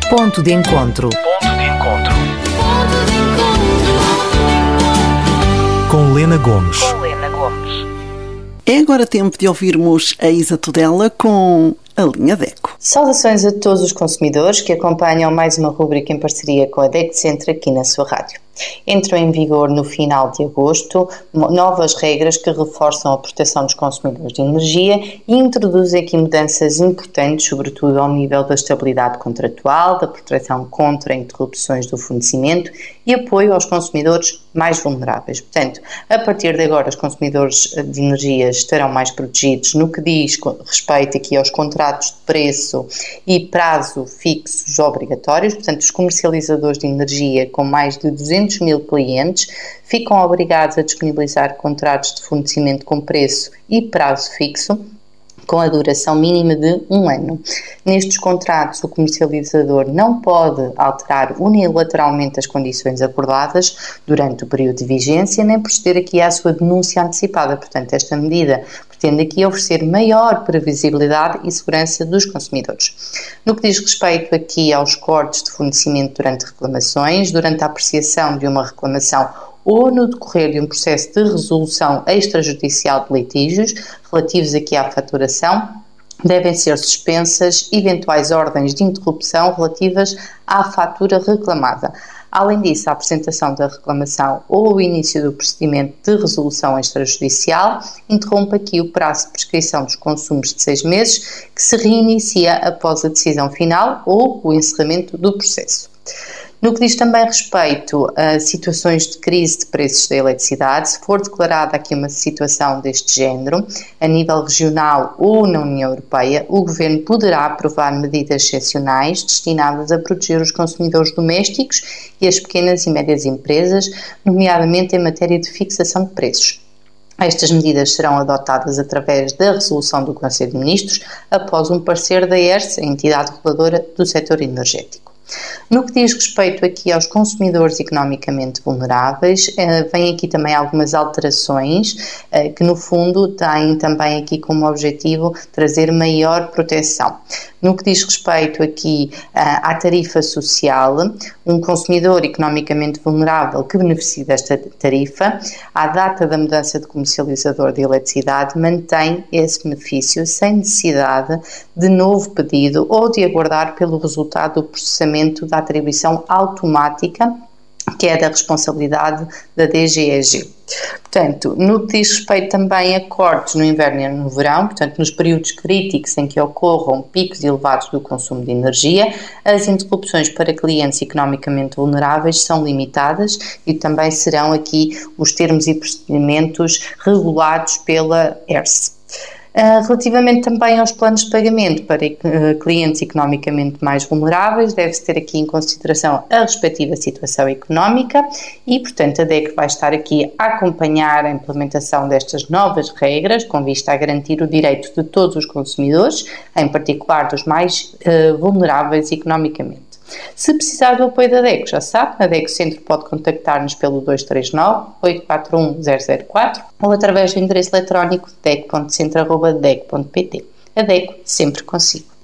Ponto de encontro. Com Lena Gomes. É agora tempo de ouvirmos a Isa Tudela com a linha DECO. Saudações a todos os consumidores que acompanham mais uma rubrica em parceria com a DECO Centro aqui na sua rádio. Entram em vigor no final de agosto novas regras que reforçam a proteção dos consumidores de energia e introduzem aqui mudanças importantes, sobretudo ao nível da estabilidade contratual, da proteção contra interrupções do fornecimento e apoio aos consumidores mais vulneráveis. Portanto, a partir de agora, os consumidores de energia estarão mais protegidos no que diz respeito aqui aos contratos de preço e prazo fixos obrigatórios. Portanto, os comercializadores de energia com mais de 200 mil clientes ficam obrigados a disponibilizar contratos de fornecimento com preço e prazo fixo, com a duração mínima de 1 ano. Nestes contratos, o comercializador não pode alterar unilateralmente as condições acordadas durante o período de vigência, nem proceder aqui à sua denúncia antecipada. Portanto, esta medida pretende aqui oferecer maior previsibilidade e segurança dos consumidores. No que diz respeito aqui aos cortes de fornecimento durante reclamações, durante a apreciação de uma reclamação ou no decorrer de um processo de resolução extrajudicial de litígios relativos aqui à faturação, devem ser suspensas eventuais ordens de interrupção relativas à fatura reclamada. Além disso, a apresentação da reclamação ou o início do procedimento de resolução extrajudicial interrompe aqui o prazo de prescrição dos consumos de 6 meses, que se reinicia após a decisão final ou o encerramento do processo. No que diz também respeito a situações de crise de preços da eletricidade, se for declarada aqui uma situação deste género, a nível regional ou na União Europeia, o Governo poderá aprovar medidas excepcionais destinadas a proteger os consumidores domésticos e as pequenas e médias empresas, nomeadamente em matéria de fixação de preços. Estas medidas serão adotadas através da resolução do Conselho de Ministros após um parecer da ERSE, a entidade reguladora do setor energético. No que diz respeito aqui aos consumidores economicamente vulneráveis, vêm aqui também algumas alterações que no fundo têm também aqui como objetivo trazer maior proteção. No que diz respeito aqui à tarifa social, um consumidor economicamente vulnerável que beneficie desta tarifa, à data da mudança de comercializador de eletricidade, mantém esse benefício sem necessidade de novo pedido ou de aguardar pelo resultado do processamento da atribuição automática, que é da responsabilidade da DGEG. Portanto, no que diz respeito também a cortes no inverno e no verão, portanto, nos períodos críticos em que ocorram picos elevados do consumo de energia, as interrupções para clientes economicamente vulneráveis são limitadas e também serão aqui os termos e procedimentos regulados pela ERSE. Relativamente também aos planos de pagamento para clientes economicamente mais vulneráveis, deve-se ter aqui em consideração a respectiva situação económica e, portanto, a DECO vai estar aqui a acompanhar a implementação destas novas regras com vista a garantir o direito de todos os consumidores, em particular dos mais vulneráveis economicamente. Se precisar do apoio da DECO, já sabe, a DECO Centro pode contactar-nos pelo 239-841-004 ou através do endereço eletrónico deco.centro@deco.pt. A DECO sempre consigo.